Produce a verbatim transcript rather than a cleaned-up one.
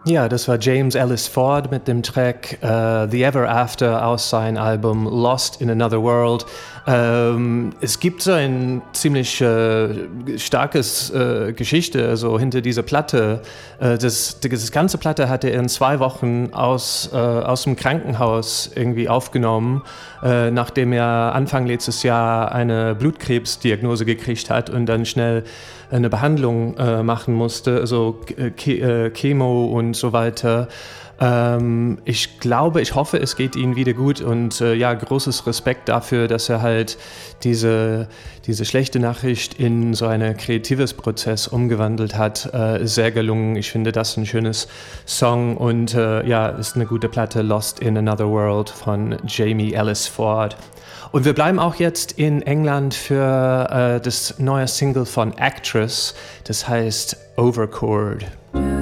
Ja, das war James Ellis Ford mit dem Track uh, The Ever After aus seinem Album Lost in Another World. Ähm, es gibt so ein ziemlich äh, starkes äh, Geschichte so hinter dieser Platte. Äh, das, das ganze Platte hat er in zwei Wochen aus, äh, aus dem Krankenhaus irgendwie aufgenommen, äh, nachdem er Anfang letztes Jahr eine Blutkrebsdiagnose gekriegt hat und dann schnell eine Behandlung äh, machen musste, also Ke- äh, Chemo und so weiter. Ähm, ich glaube, ich hoffe, es geht Ihnen wieder gut und äh, ja, großes Respekt dafür, dass er halt diese, diese schlechte Nachricht in so einen kreatives Prozess umgewandelt hat. Äh, ist sehr gelungen. Ich finde das ein schönes Song und äh, ja, ist eine gute Platte, Lost in Another World von Jamie Ellis Ford. Und wir bleiben auch jetzt in England für äh, das neue Single von Actress, das heißt Overchord.